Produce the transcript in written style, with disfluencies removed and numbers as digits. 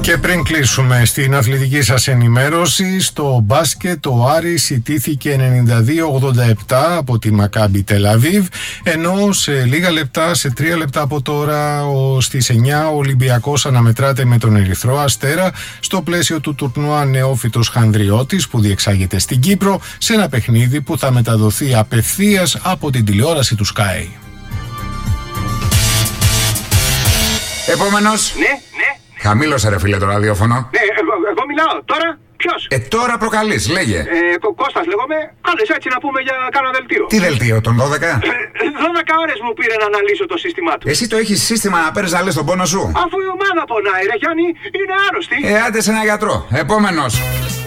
Και πριν κλείσουμε στην αθλητική σας ενημέρωση, στο μπάσκετ ο Άρης ιτήθηκε 92-87 από τη Μακάμπι Τελαβίβ, ενώ σε λίγα λεπτά, σε 3 λεπτά από τώρα, στις 9 ο Ολυμπιακός αναμετράται με τον Ερυθρό Αστέρα στο πλαίσιο του τουρνουά Νεόφυτος Χανδριώτης που διεξάγεται στην Κύπρο, σε ένα παιχνίδι που θα μεταδοθεί απευθείας από την τηλεόραση του Sky. Επόμενος. Ναι. Χαμήλωσε ρε φίλε το ραδιόφωνο. Ναι, εγώ μιλάω. Τώρα ποιος? Τώρα προκαλείς, λέγε. Κώστας λέγομαι. Κάλεσε έτσι να πούμε για κάνα δελτίο. Τι δελτίο, τον 12? 12 ώρες μου πήρε να αναλύσω το σύστημά του. Εσύ το έχεις σύστημα να παίρνεις να λες τον πόνο σου? Αφού η ομάδα πονάει ρε Γιάννη, είναι άρρωστη. Άντε σε ένα γιατρό. Επόμενος.